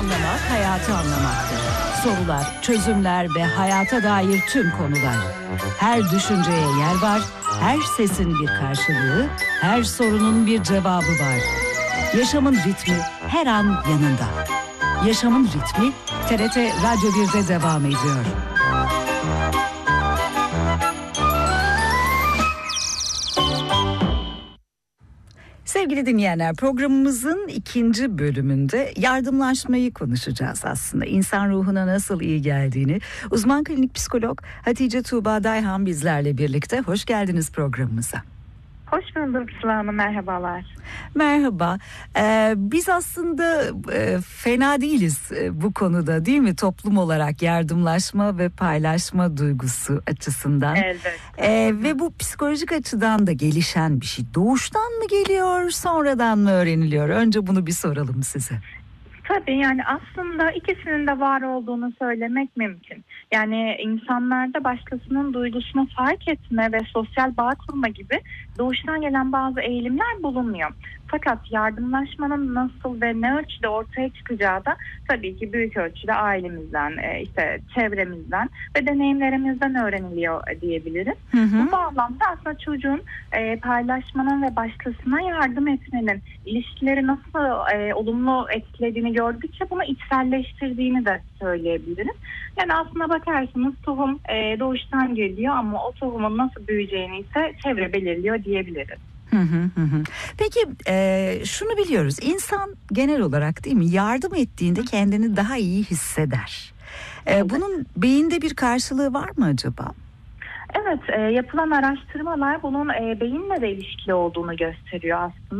anlamak, hayatı anlamaktır. Sorular, çözümler ve hayata dair tüm konular. Her düşünceye yer var, her sesin bir karşılığı, her sorunun bir cevabı var. Yaşamın ritmi her an yanında. Yaşamın ritmi TRT Radyo 1'de devam ediyor. Sevgili dinleyenler, programımızın ikinci bölümünde yardımlaşmayı konuşacağız aslında. İnsan ruhuna nasıl iyi geldiğini. Uzman klinik psikolog Hatice Tuğba Dayhan bizlerle birlikte. Hoş geldiniz programımıza. Hoş bulduk Sıla Hanım, merhabalar. Merhaba. Biz aslında fena değiliz bu konuda, değil mi? Toplum olarak yardımlaşma ve paylaşma duygusu açısından. Elbette. Ve bu psikolojik açıdan da gelişen bir şey. Doğuştan mı geliyor, sonradan mı öğreniliyor? Önce bunu bir soralım size. Tabii yani aslında ikisinin de var olduğunu söylemek mümkün. Yani insanlarda başkasının duygusunu fark etme ve sosyal bağ kurma gibi doğuştan gelen bazı eğilimler bulunmuyor. Fakat yardımlaşmanın nasıl ve ne ölçüde ortaya çıkacağı da tabii ki büyük ölçüde ailemizden, işte çevremizden ve deneyimlerimizden öğreniliyor diyebiliriz. Bu bağlamda aslında çocuğun paylaşmanın ve başkasına yardım etmenin ilişkileri nasıl olumlu etkilediğini gördükçe bunu içselleştirdiğini de söyleyebiliriz. Yani aslına bakarsanız tohum doğuştan geliyor ama o tohumun nasıl büyüyeceğini ise çevre belirliyor diyebiliriz. Peki şunu biliyoruz, insan genel olarak, değil mi, yardım ettiğinde kendini daha iyi hisseder. Bunun beyinde bir karşılığı var mı acaba? Evet, yapılan araştırmalar bunun beyinle de ilişkili olduğunu gösteriyor aslında.